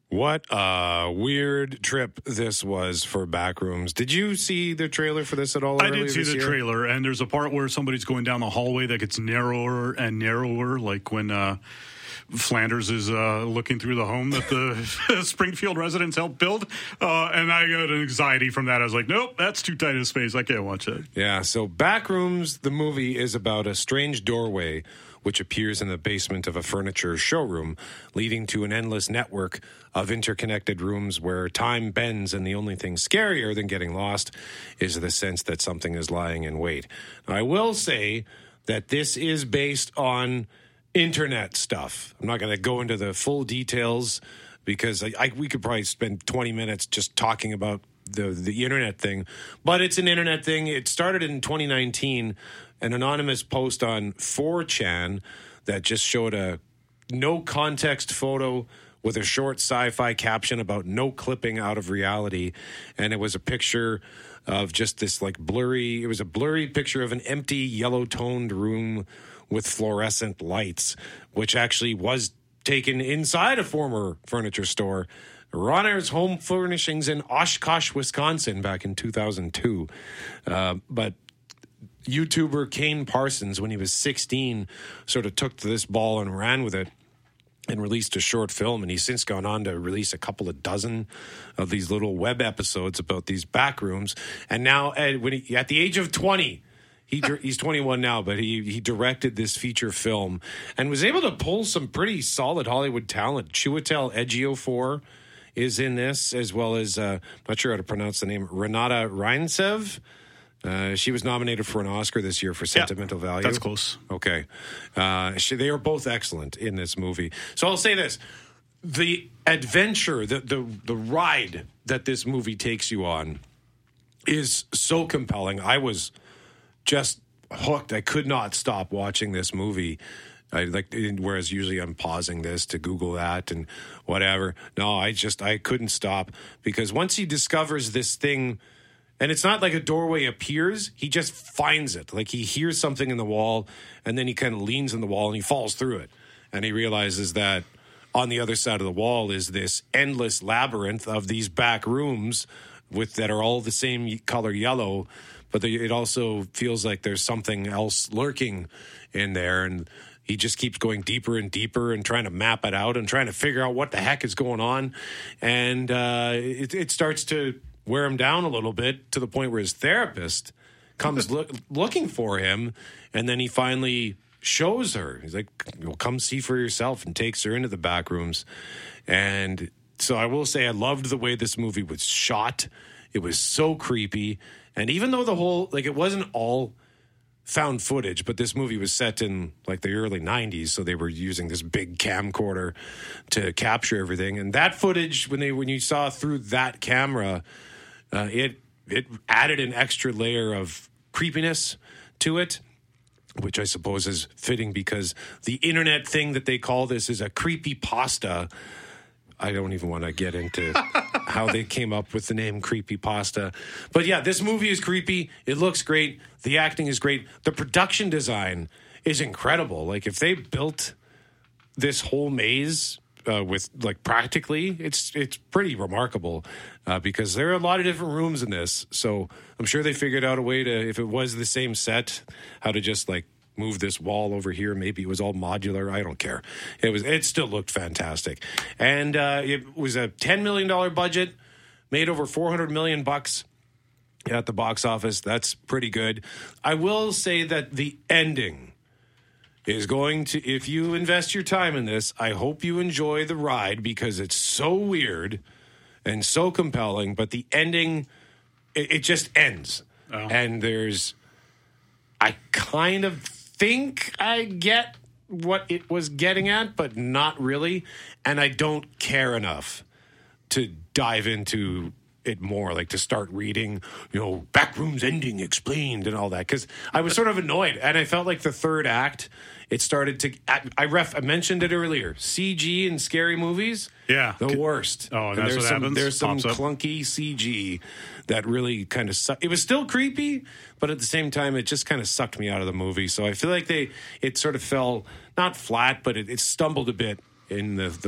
What a weird trip this was for Backrooms. Did you see the trailer for this at all? I did see the trailer, and there's a part where somebody's going down the hallway that gets narrower and narrower, like when Flanders is looking through the home that the Springfield residents helped build. And I got an anxiety from that. I was like, nope, that's too tight of space. I can't watch it. Yeah, so Backrooms, the movie, is about a strange doorway which appears in the basement of a furniture showroom, leading to an endless network of interconnected rooms where time bends, and the only thing scarier than getting lost is the sense that something is lying in wait. Now, I will say that this is based on internet stuff. I'm not going to go into the full details because we could probably spend 20 minutes just talking about the internet thing, but it's an internet thing. It started in 2019. An anonymous post on 4chan that just showed a no context photo with a short sci-fi caption about no clipping out of reality. And it was a picture of just this like blurry, it was a blurry picture of an empty yellow toned room with fluorescent lights, which actually was taken inside a former furniture store, Ronner's Home Furnishings in Oshkosh, Wisconsin, back in 2002. But YouTuber Kane Parsons, when he was 16, sort of took this ball and ran with it and released a short film. And he's since gone on to release a couple of dozen of these little web episodes about these back rooms. And now, when at the age of 20, he's 21 now, but he directed this feature film and was able to pull some pretty solid Hollywood talent. Chiwetel Ejiofor is in this, as well as, not sure how to pronounce the name, Renata Reinsev. She was nominated for an Oscar this year for Sentimental Value. That's close. Okay. They are both excellent in this movie. So I'll say this. The adventure, the ride that this movie takes you on is so compelling. I was just hooked. I could not stop watching this movie. Whereas usually I'm pausing this to Google that and whatever. No, I couldn't stop, because once he discovers this thing, and it's not like a doorway appears, he just finds it. Like he hears something in the wall, and then he kind of leans in the wall and he falls through it. And he realizes that on the other side of the wall is this endless labyrinth of these back rooms that are all the same color yellow, but it also feels like there's something else lurking in there. And he just keeps going deeper and deeper and trying to map it out and trying to figure out what the heck is going on. And it starts to wear him down a little bit, to the point where his therapist comes looking for him, and then he finally shows her. He's like, well, come see for yourself, and takes her into the back rooms. And so I will say I loved the way this movie was shot. It was so creepy. And even though it wasn't all found footage, but this movie was set in like the early 90s, so they were using this big camcorder to capture everything. And that footage, when you saw through that camera, it added an extra layer of creepiness to it, which I suppose is fitting because the internet thing that they call this is a creepypasta. I don't even want to get into how they came up with the name creepypasta. But yeah, this movie is creepy. It looks great. The acting is great. The production design is incredible. Like, if they built this whole maze with like practically, it's pretty remarkable because there are a lot of different rooms in this. So I'm sure they figured out a way to, if it was the same set, how to just like move this wall over here. Maybe it was all modular. I don't care. It still looked fantastic. And it was a $10 million budget, made over $400 million at the box office. That's pretty good. I will say that the ending is going to, if you invest your time in this, I hope you enjoy the ride, because it's so weird and so compelling. But the ending, it just ends. Oh. And I kind of think I get what it was getting at, but not really. And I don't care enough to dive into it more, like to start reading, Backrooms ending explained and all that, because I was sort of annoyed. And I felt like the third act, it started to, I mentioned it earlier, CG in scary movies, the worst. Oh, and that's what happens? There's some clunky CG that really kind of sucked. It was still creepy, but at the same time, it just kind of sucked me out of the movie. So I feel like it sort of fell, not flat, but it stumbled a bit in the